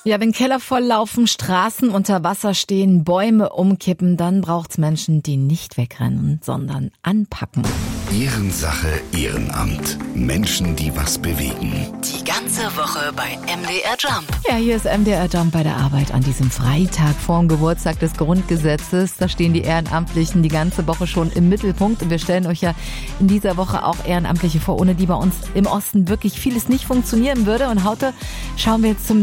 Ja, wenn Keller volllaufen, Straßen unter Wasser stehen, Bäume umkippen, dann braucht's Menschen, die nicht wegrennen, sondern anpacken. Ehrensache, Ehrenamt. Menschen, die was bewegen. Die ganze Woche bei MDR Jump. Ja, hier ist MDR Jump bei der Arbeit an diesem Freitag vor dem Geburtstag des Grundgesetzes. Da stehen die Ehrenamtlichen die ganze Woche schon im Mittelpunkt. Und wir stellen euch ja in dieser Woche auch Ehrenamtliche vor, ohne die bei uns im Osten wirklich vieles nicht funktionieren würde. Und heute schauen wir jetzt zum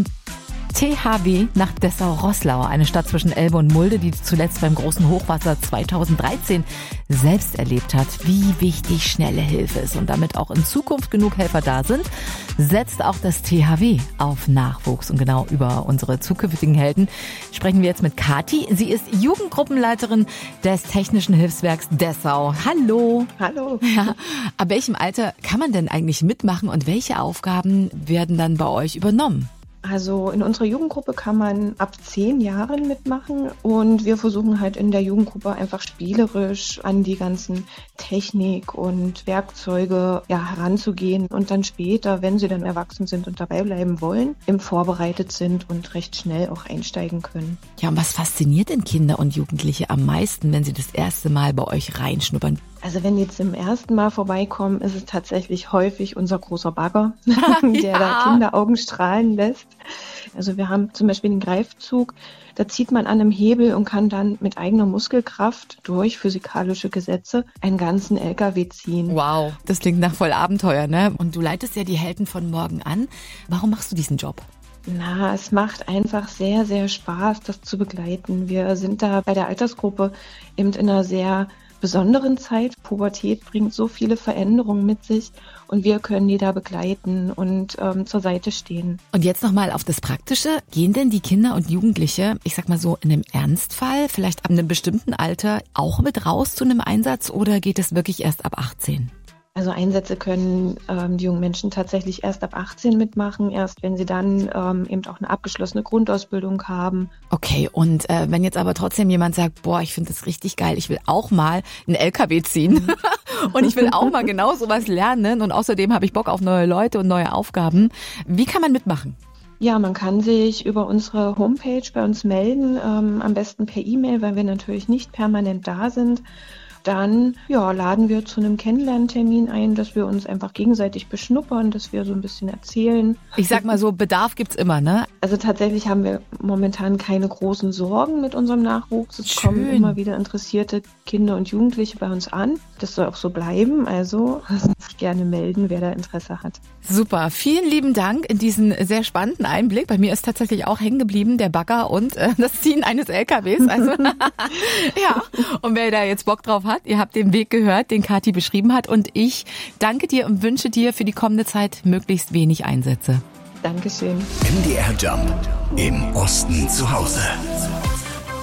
THW nach Dessau-Roßlau, eine Stadt zwischen Elbe und Mulde, die zuletzt beim großen Hochwasser 2013 selbst erlebt hat, wie wichtig schnelle Hilfe ist und damit auch in Zukunft genug Helfer da sind, setzt auch das THW auf Nachwuchs. Und genau über unsere zukünftigen Helden sprechen wir jetzt mit Kathi. Sie ist Jugendgruppenleiterin des Technischen Hilfswerks Dessau. Hallo. Hallo. Ja, ab welchem Alter kann man denn eigentlich mitmachen und welche Aufgaben werden dann bei euch übernommen? Also in unserer Jugendgruppe kann man ab 10 Jahren mitmachen und wir versuchen halt in der Jugendgruppe einfach spielerisch an die ganzen Technik und Werkzeuge heranzugehen und dann später, wenn sie dann erwachsen sind und dabei bleiben wollen, eben vorbereitet sind und recht schnell auch einsteigen können. Ja, und was fasziniert denn Kinder und Jugendliche am meisten, wenn sie das erste Mal bei euch reinschnuppern? Also wenn die zum ersten Mal vorbeikommen, ist es tatsächlich häufig unser großer Bagger, der da Kinderaugen strahlen lässt. Also wir haben zum Beispiel den Greifzug, da zieht man an einem Hebel und kann dann mit eigener Muskelkraft durch physikalische Gesetze einen ganzen LKW ziehen. Wow, das klingt nach voll Abenteuer, ne? Und du leitest ja die Helden von morgen an. Warum machst du diesen Job? Na, es macht einfach sehr, sehr Spaß, das zu begleiten. Wir sind da bei der Altersgruppe eben in einer sehr besonderen Zeit. Pubertät bringt so viele Veränderungen mit sich und wir können die da begleiten und zur Seite stehen. Und jetzt nochmal auf das Praktische. Gehen denn die Kinder und Jugendliche, ich sag mal so, in einem Ernstfall, vielleicht ab einem bestimmten Alter auch mit raus zu einem Einsatz oder geht es wirklich erst ab 18? Also Einsätze können die jungen Menschen tatsächlich erst ab 18 mitmachen, erst wenn sie dann eben auch eine abgeschlossene Grundausbildung haben. Okay, und wenn jetzt aber trotzdem jemand sagt, boah, ich finde das richtig geil, ich will auch mal einen LKW ziehen und ich will auch mal genau sowas lernen und außerdem habe ich Bock auf neue Leute und neue Aufgaben. Wie kann man mitmachen? Ja, man kann sich über unsere Homepage bei uns melden, am besten per E-Mail, weil wir natürlich nicht permanent da sind. Dann laden wir zu einem Kennenlerntermin ein, dass wir uns einfach gegenseitig beschnuppern, dass wir so ein bisschen erzählen. Ich sag mal so, Bedarf gibt's immer, ne? Also tatsächlich haben wir momentan keine großen Sorgen mit unserem Nachwuchs. Es kommen immer wieder interessierte Kinder und Jugendliche bei uns an. Das soll auch so bleiben, also sich gerne melden, wer da Interesse hat. Super, vielen lieben Dank in diesen sehr spannenden Einblick. Bei mir ist tatsächlich auch hängen geblieben der Bagger und das Ziehen eines LKWs. Also ja, und wer da jetzt Bock drauf hat, ihr habt den Weg gehört, den Kathi beschrieben hat und ich danke dir und wünsche dir für die kommende Zeit möglichst wenig Einsätze. Dankeschön. MDR Jump. Im Osten zu Hause.